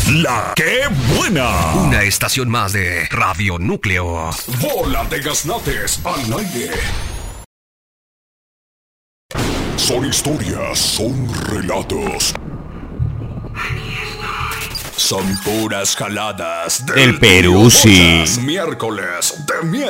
La que buena. Una estación más de Radio Núcleo. Bola de gaznates al aire. Son historias, son relatos. Son puras jaladas del Perú, sí. Miércoles de